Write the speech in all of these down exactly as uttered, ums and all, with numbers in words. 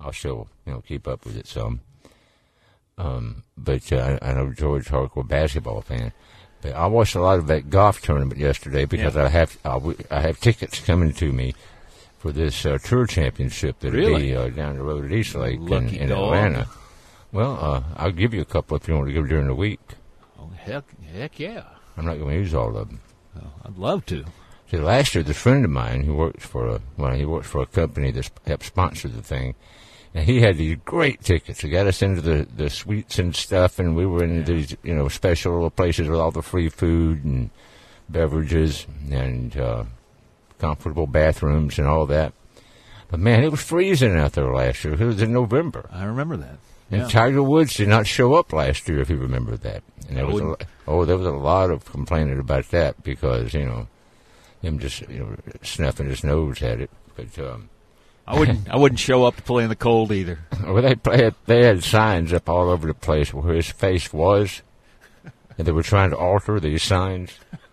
I'll still, you know, keep up with it some. Um, but uh, I know George hardcore basketball fan. But I watched a lot of that golf tournament yesterday because yeah. I have I, I have tickets coming to me for this uh, tour championship that'll really? be uh, down the road at East Lake in, in dog. Atlanta. Well, uh, I'll give you a couple if you want to go during the week. Oh heck, heck yeah! I'm not going to use all of them. Oh, I'd love to. See, last year, this friend of mine who works for a well, he works for a company that helped sponsor the thing. And he had these great tickets. He got us into the, the suites and stuff, and we were in yeah. these, you know, special little places with all the free food and beverages and uh, comfortable bathrooms and all that. But, man, it was freezing out there last year. It was in November. I remember that. Yeah. And Tiger Woods did not show up last year, if you remember that. And there was a, oh, there was a lot of complaining about that because, you know, him just, you know, snuffing his nose at it. But, um, I wouldn't. I wouldn't show up to play in the cold either. Well, they played, they had signs up all over the place where his face was, and they were trying to alter these signs.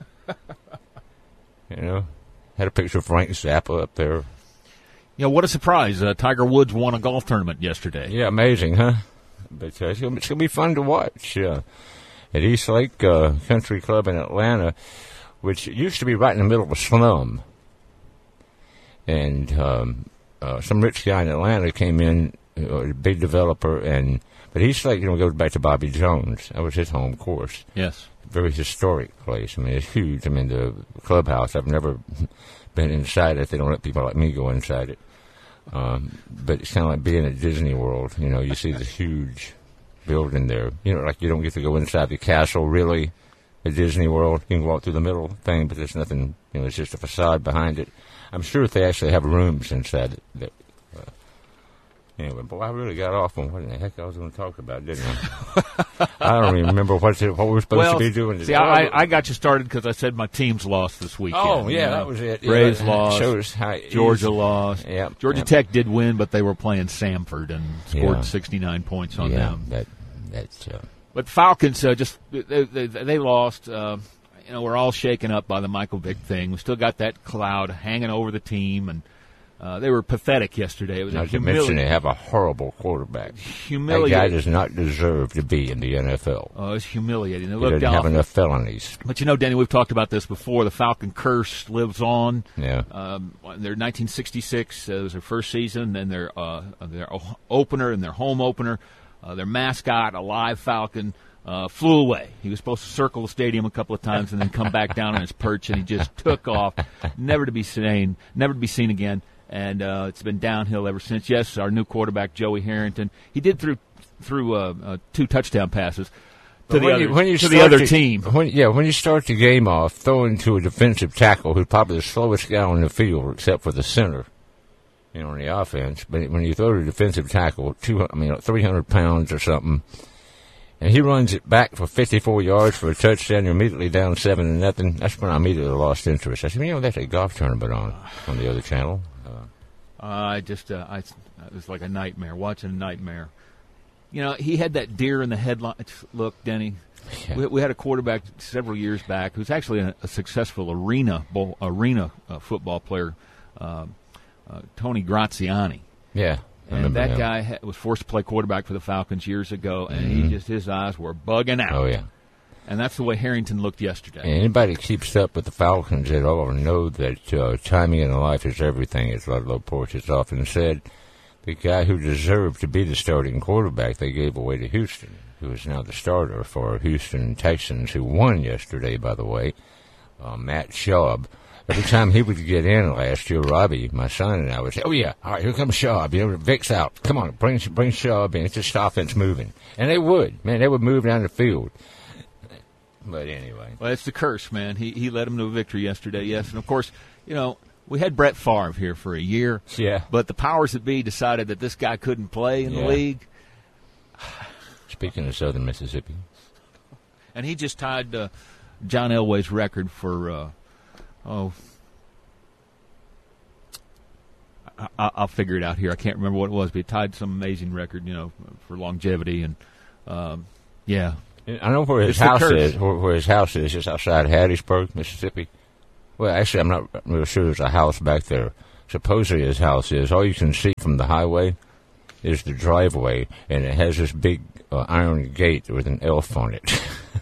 You know, had a picture of Frank Zappa up there. You know, what a surprise! Uh, Tiger Woods won a golf tournament yesterday. Yeah, amazing, huh? But uh, it's gonna be fun to watch uh, at East Lake uh, Country Club in Atlanta, which used to be right in the middle of a slum, and. Um, Uh, some rich guy in Atlanta came in, uh, a big developer, and but East Lake, you know, goes back to Bobby Jones. That was his home course. Yes. Very historic place. I mean, it's huge. I mean, the clubhouse, I've never been inside it. They don't let people like me go inside it. Um, but it's kind of like being at Disney World. You know, you see this huge building there. You know, like you don't get to go inside the castle, really, at Disney World. You can walk through the middle thing, but there's nothing, you know, it's just a facade behind it. I'm sure if they actually have rooms inside it. That, uh, anyway, boy, I really got off on what the heck I was going to talk about, didn't I? I don't even remember what, what we were supposed well, to be doing today. See, I, I got you started because I said my team's lost this weekend. Oh, yeah, you know? that was it. Braves yeah, lost. Shows how Georgia lost. Yep, Georgia yep. Tech did win, but they were playing Samford and scored yeah. sixty-nine points on yeah, them. That, that's, uh, but Falcons uh, just they, they, they lost. Uh, You know, we're all shaken up by the Michael Vick thing. We still got that cloud hanging over the team, and uh, they were pathetic yesterday. It was not a to humili- mention they have a horrible quarterback. Humiliating. That guy does not deserve to be in the N F L. Oh, it's humiliating. They he looked doesn't have awful. enough felonies. But you know, Danny, we've talked about this before. The Falcon curse lives on. Yeah. Um, their nineteen sixty-six uh, was their first season, and their uh, their opener and their home opener, uh, their mascot, a live falcon. Uh, flew away. He was supposed to circle the stadium a couple of times and then come back down on his perch, and he just took off, never to be seen, never to be seen again. And uh, it's been downhill ever since. Yes, our new quarterback Joey Harrington, he did through through uh, uh, two touchdown passes to, the, when other, you, when you to the other the, team. When, yeah, when you start the game off, throwing to a defensive tackle who's probably the slowest guy on the field, except for the center, you know, on the offense. But when you throw to a defensive tackle, two, I mean, three hundred pounds or something. And he runs it back for fifty-four yards for a touchdown. You're immediately down seven to nothing. That's when I immediately lost interest. I said, you know, that's a golf tournament on on the other channel. Uh, I just, uh, I, it was like a nightmare, watching a nightmare. You know, he had that deer in the headlights look, Denny. Yeah. We, we had a quarterback several years back who's actually a, a successful arena bowl, arena uh, football player, uh, uh, Tony Graziani. Yeah. And that him. guy ha- was forced to play quarterback for the Falcons years ago, and mm-hmm. he just his eyes were bugging out. Oh, yeah. And that's the way Harrington looked yesterday. And anybody who keeps up with the Falcons at all know that uh, timing in life is everything, as Ludlow Porch has often said. The guy who deserved to be the starting quarterback they gave away to Houston, who is now the starter for Houston Texans, who won yesterday, by the way, uh, Matt Schaub. Every time he would get in last year, Robbie, my son, and I would say, oh, yeah, all right, here comes Schaub. You know, Vic's out. Come on, bring, bring Schaub in. It's just offense moving. And they would. Man, they would move down the field. But anyway. Well, it's the curse, man. He he led them to a victory yesterday, yes. And, of course, you know, we had Brett Favre here for a year. Yeah. But the powers that be decided that this guy couldn't play in yeah. the league. Speaking of Southern Mississippi. And he just tied uh, John Elway's record for... Uh, Oh, I, I'll figure it out here. I can't remember what it was, but he tied some amazing record, you know, for longevity. And, um, yeah. I know where his It's house is, where, where his house is, just outside Hattiesburg, Mississippi. Well, actually, I'm not really sure there's a house back there. Supposedly his house is. All you can see from the highway is the driveway, and it has this big uh, iron gate with an elf on it.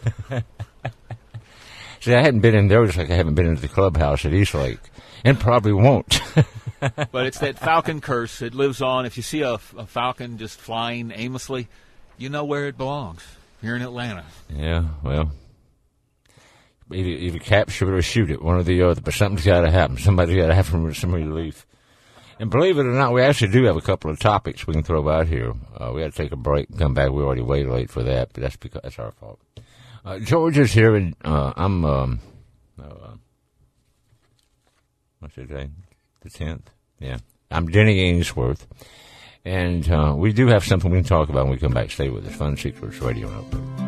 See, I hadn't been in there just like I haven't been into the clubhouse at East Lake, and probably won't. But it's that falcon curse. It lives on. If you see a, a falcon just flying aimlessly, you know where it belongs, here in Atlanta. Yeah, well, either, either capture it or shoot it, one or the other, but something's got to happen. Somebody's got to have some, some relief. And believe it or not, we actually do have a couple of topics we can throw out here. Uh, we had to take a break and come back. We're already way late for that, but that's because that's our fault. Uh, George is here, and uh, I'm, um, uh, what's his name? The tenth? Yeah. I'm Denny Ainsworth, and uh, we do have something we can talk about when we come back. Stay with us. Fun Secrets Radio Network.